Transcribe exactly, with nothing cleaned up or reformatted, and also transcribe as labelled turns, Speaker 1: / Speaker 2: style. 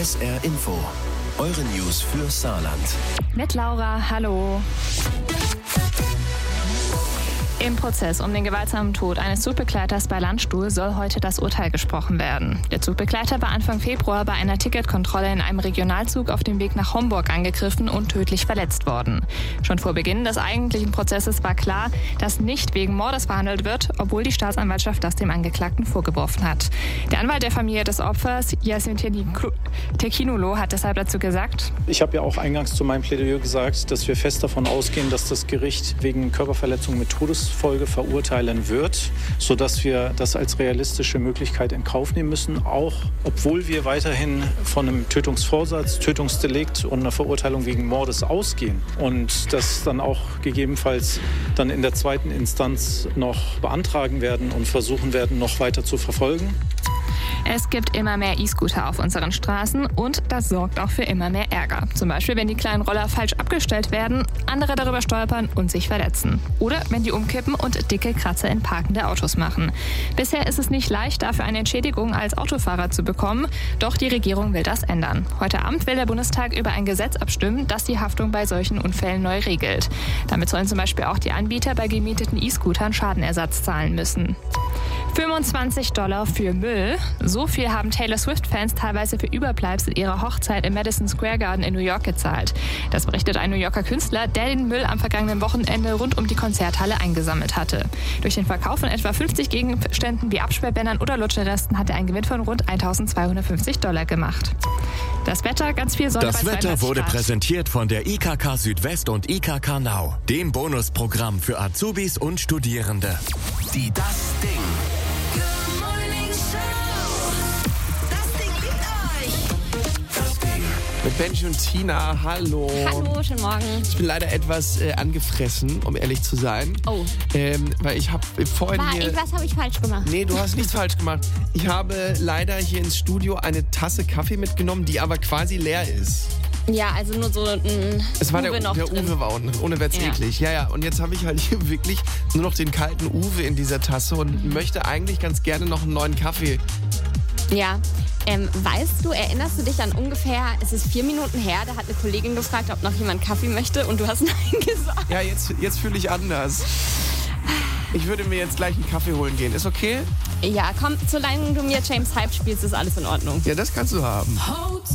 Speaker 1: S R Info. Eure News für Saarland.
Speaker 2: Mit Laura, hallo. Im Prozess um den gewaltsamen Tod eines Zugbegleiters bei Landstuhl soll heute das Urteil gesprochen werden. Der Zugbegleiter war Anfang Februar bei einer Ticketkontrolle in einem Regionalzug auf dem Weg nach Homburg angegriffen und tödlich verletzt worden. Schon vor Beginn des eigentlichen Prozesses war klar, dass nicht wegen Mordes verhandelt wird, obwohl die Staatsanwaltschaft das dem Angeklagten vorgeworfen hat. Der Anwalt der Familie des Opfers, Yasin Tekinulu, hat deshalb dazu gesagt:
Speaker 3: Ich habe ja auch eingangs zu meinem Plädoyer gesagt, dass wir fest davon ausgehen, dass das Gericht wegen Körperverletzung mit Todesfolge verurteilen wird, sodass wir das als realistische Möglichkeit in Kauf nehmen müssen, auch obwohl wir weiterhin von einem Tötungsvorsatz, Tötungsdelikt und einer Verurteilung wegen Mordes ausgehen und das dann auch gegebenenfalls dann in der zweiten Instanz noch beantragen werden und versuchen werden, noch weiter zu verfolgen.
Speaker 2: Es gibt immer mehr E-Scooter auf unseren Straßen und das sorgt auch für immer mehr Ärger. Zum Beispiel, wenn die kleinen Roller falsch abgestellt werden, andere darüber stolpern und sich verletzen. Oder wenn die umkippen und dicke Kratzer in parkende Autos machen. Bisher ist es nicht leicht, dafür eine Entschädigung als Autofahrer zu bekommen, doch die Regierung will das ändern. Heute Abend will der Bundestag über ein Gesetz abstimmen, das die Haftung bei solchen Unfällen neu regelt. Damit sollen zum Beispiel auch die Anbieter bei gemieteten E-Scootern Schadenersatz zahlen müssen. fünfundzwanzig Dollar für Müll. So viel haben Taylor Swift-Fans teilweise für Überbleibsel ihrer Hochzeit im Madison Square Garden in New York gezahlt. Das berichtet ein New Yorker Künstler, der den Müll am vergangenen Wochenende rund um die Konzerthalle eingesammelt hatte. Durch den Verkauf von etwa fünfzig Gegenständen wie Absperrbändern oder Lutscheresten hat er einen Gewinn von rund eintausendzweihundertfünfzig Dollar gemacht. Das Wetter, ganz viel Sonne.
Speaker 4: Das Wetter wurde präsentiert von der I K K Südwest und I K K Now, dem Bonusprogramm für Azubis und Studierende.
Speaker 1: Die Das Ding.
Speaker 5: Mit Benji und Tina, hallo.
Speaker 6: Hallo, schönen Morgen.
Speaker 5: Ich bin leider etwas äh, angefressen, um ehrlich zu sein.
Speaker 6: Oh.
Speaker 5: Ähm, weil ich habe vorhin
Speaker 6: War,
Speaker 5: hier...
Speaker 6: ich, was habe ich falsch gemacht?
Speaker 5: Nee, du hast nichts falsch gemacht. Ich habe leider hier ins Studio eine Tasse Kaffee mitgenommen, die aber quasi leer ist.
Speaker 6: Ja, also nur so ein
Speaker 5: Es war
Speaker 6: Uwe
Speaker 5: der,
Speaker 6: noch
Speaker 5: der
Speaker 6: drin.
Speaker 5: Uwe war unten, ohne Witz
Speaker 6: Ja.
Speaker 5: eklig. Ja, ja. Und jetzt habe ich halt hier wirklich nur noch den kalten Uwe in dieser Tasse und möchte eigentlich ganz gerne noch einen neuen Kaffee.
Speaker 6: Ja. Ähm, weißt du, erinnerst du dich an ungefähr, es ist vier Minuten her, da hat eine Kollegin gefragt, ob noch jemand Kaffee möchte und du hast Nein gesagt.
Speaker 5: Ja, jetzt, jetzt fühle ich anders. Ich würde mir jetzt gleich einen Kaffee holen gehen. Ist okay?
Speaker 6: Ja, komm, solange du mir James Hype spielst, ist alles in Ordnung.
Speaker 5: Ja, das kannst du haben.